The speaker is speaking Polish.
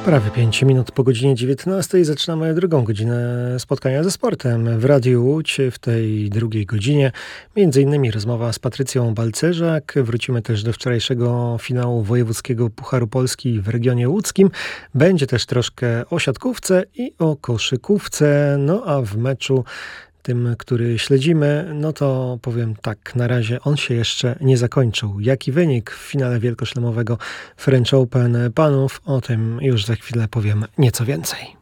Prawie 5 minut po godzinie 19 zaczynamy drugą godzinę spotkania ze sportem w Radiu Łódź. W tej drugiej godzinie między innymi rozmowa z Patrycją Balcerzak. Wrócimy też do wczorajszego finału wojewódzkiego Pucharu Polski w regionie łódzkim. Będzie też troszkę o siatkówce i o koszykówce. No a w meczu tym, który śledzimy, no to powiem tak, na razie on się jeszcze nie zakończył. Jaki wynik w finale wielkoszlemowego French Open panów? O tym już za chwilę powiem nieco więcej.